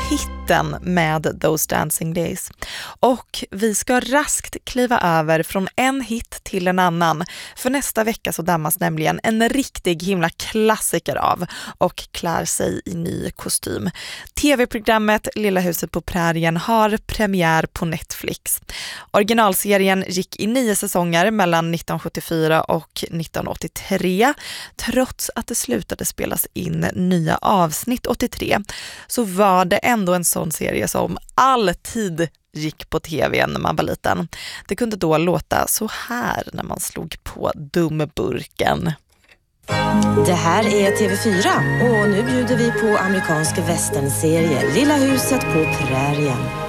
hitten med Those Dancing Days. Och vi ska raskt kliva över från en hit till en annan. För nästa vecka så dammas nämligen en riktig himla klassiker av och klär sig i ny kostym. TV-programmet Lilla huset på prärien har premiär på Netflix. Originalserien gick i 9 säsonger mellan 1974 och 1983. Trots att det slutade spelas in nya avsnitt 83 så var det ändå en sån serie som alltid gick på tv när man var liten. Det kunde då låta så här när man slog på dumburken. Det här är TV4 och nu bjuder vi på amerikansk westernserie Lilla huset på prärien.